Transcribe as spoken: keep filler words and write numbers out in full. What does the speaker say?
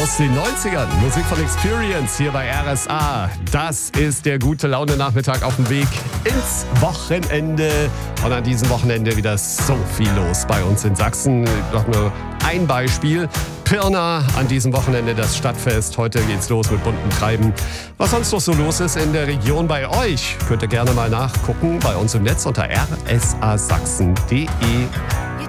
aus den neunzigern. Musik von Experience hier bei R S A. Das ist der gute Laune-Nachmittag auf dem Weg ins Wochenende. Und an diesem Wochenende wieder so viel los bei uns in Sachsen. Noch nur ein Beispiel. Pirna, an diesem Wochenende das Stadtfest. Heute geht's los mit buntem Treiben. Was sonst noch so los ist in der Region bei euch, könnt ihr gerne mal nachgucken bei uns im Netz unter r s a sachsen punkt d e.